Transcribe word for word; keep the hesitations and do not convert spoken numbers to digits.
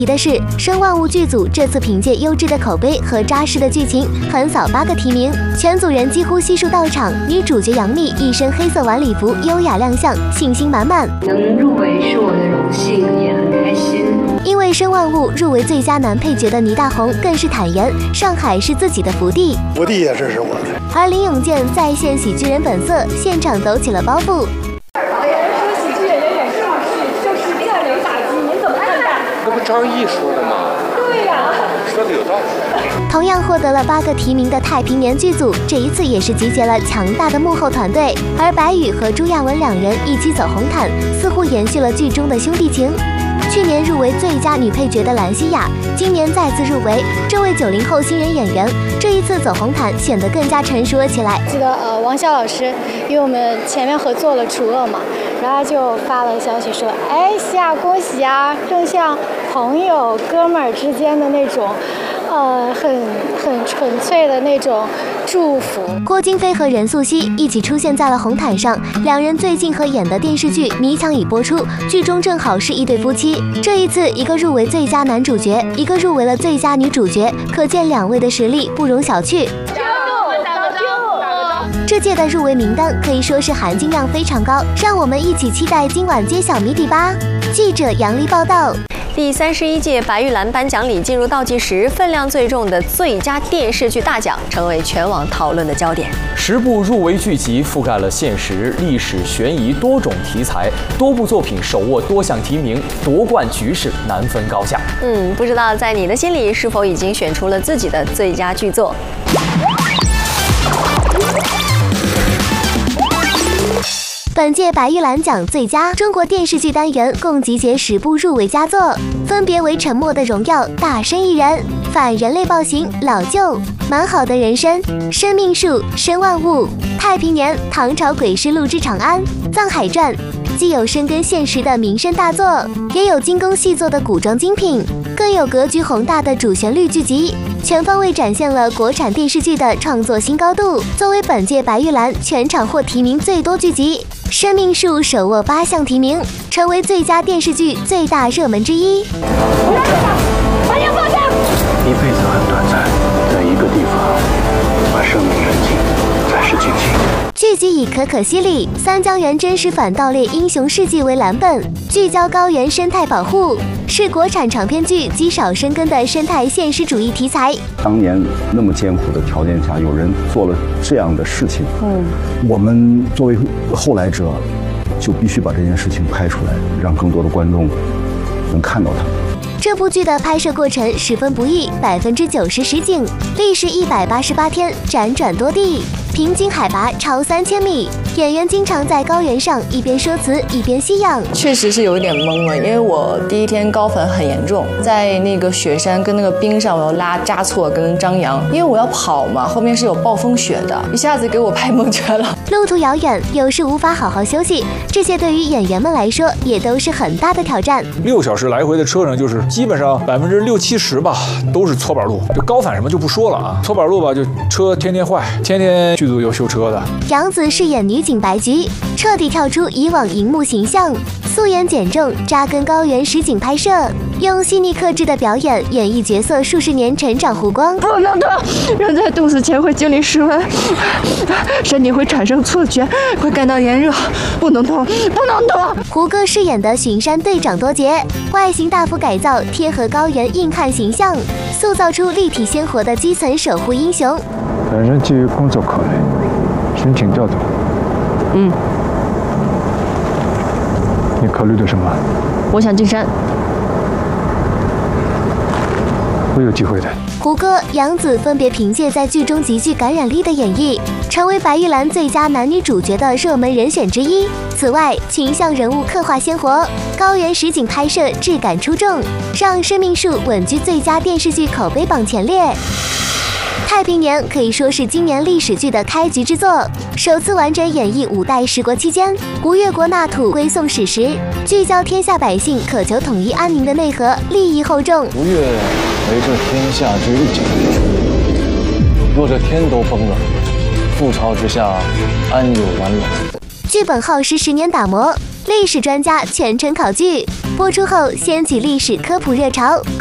提的是，声万物剧组这次凭借优质的口碑和扎实的剧情，横扫八个提名，全组人几乎悉数到场。女主角杨幂一身黑色晚礼服，优雅亮相，信心满满。 能入围是我的荣幸，也很开心。 因为声万物入围最佳男配角的倪大红更是坦言，上海是自己的福地， 福地也是是我的。 而林永健再现喜剧人本色，现场抖起了包袱。 张译说的吗？ 对呀、啊， 说的有道理。 同样获得了八个提名的太平年剧组，这一次也是集结了强大的幕后团队，而白宇和朱亚文两人一起走红毯，似乎延续了剧中的兄弟情。去年入围最佳女配角的兰西亚，今年再次入围。这位九零后新人演员，这一次走红毯显得更加成熟了起来。 记得呃，王骁老师，因为我们前面合作了《除恶》嘛，然后他就发了消息说：“哎，西亚恭喜啊，更像朋友哥们儿之间的那种。” 呃，很很纯粹的那种祝福。 郭京飞和任素汐一起出现在了红毯上，两人最近合演的电视剧《迷墙》已播出，剧中正好是一对夫妻。这一次，一个入围最佳男主角，一个入围了最佳女主角，可见两位的实力不容小觑。这届的入围名单可以说是含金量非常高，让我们一起期待今晚揭晓谜底吧。记者杨丽报道。 第三十一届白玉兰颁奖礼进入倒计时，分量最重的最佳电视剧大奖成为全网讨论的焦点。 十部入围剧集覆盖了现实、历史、悬疑多种题材，多部作品手握多项提名，夺冠局势难分高下。 嗯，不知道在你的心里是否已经选出了自己的最佳剧作？ 本届白玉兰奖最佳中国电视剧单元共集结十部入围佳作，分别为《沉默的荣耀》《大生意人》《反人类暴行》《老舅》《蛮好的人生》《生命树》《生万物》《太平年》《唐朝诡事录之长安》《藏海传》。既有深耕现实的名声大作，也有精工细作的古装精品，更有格局宏大的主旋律剧集，全方位展现了国产电视剧的创作新高度。作为本届白玉兰全场获提名最多剧集，《生命树》手握八项提名，成为最佳电视剧最大热门之一。 把烟放下！一辈子很短暂，在一个地方把生命燃尽，才是尽兴。 剧集以可可西里、三江源真实反盗猎英雄事迹为蓝本，聚焦高原生态保护，是国产长篇剧极少深耕的生态现实主义题材。 当年那么艰苦的条件下，有人做了这样的事情，嗯，我们作为后来者，就必须把这件事情拍出来，让更多的观众能看到它。 这部剧的拍摄过程十分不易，百分之九十实景，历时一百八十八天，辗转多地，平均海拔超三千米。演员经常在高原上一边说词一边吸氧， 确实是有一点懵了，因为我第一天高反很严重，在那个雪山跟那个冰上，我要拉扎措跟张扬，因为我要跑嘛，后面是有暴风雪的，一下子给我拍蒙圈了。 路途遥远，有时无法好好休息，这些对于演员们来说也都是很大的挑战。 六小时来回的车程，就是基本上百分之六七十吧，都是搓板路。这高反什么就不说了啊，搓板路吧，就车天天坏，天天剧组有修车的。 杨紫饰演女警白菊，彻底跳出以往荧幕形象，素颜减重，扎根高原实景拍摄，用细腻克制的表演演绎角色数十年成长弧光。 不能动，人在冻死前会经历室温，身体会产生错觉，会感到炎热，不能动，不能动。 胡歌饰演的巡山队长多杰，外形大幅改造，贴合高原硬汉形象，塑造出立体鲜活的基层守护英雄。 本人基于工作考虑，申请调动。 嗯。 你考虑的什么？ 我想进山。 会有机会的。 胡歌、杨紫分别凭借在剧中极具感染力的演绎，成为白玉兰最佳男女主角的热门人选之一。此外，群像人物刻画鲜活，高原实景拍摄质感出众，让《生命树》稳居最佳电视剧口碑榜前列。太平年可以说是今年历史剧的开局之作，首次完整演绎五代十国期间吴越国纳土归宋史实，聚焦天下百姓渴求统一安宁的内核，利益厚重。 吴越为这天下之欲境，若这天都崩了，覆巢之下安有完卵？ 剧本耗时十年打磨，历史专家全程考据。 播出后掀起历史科普热潮。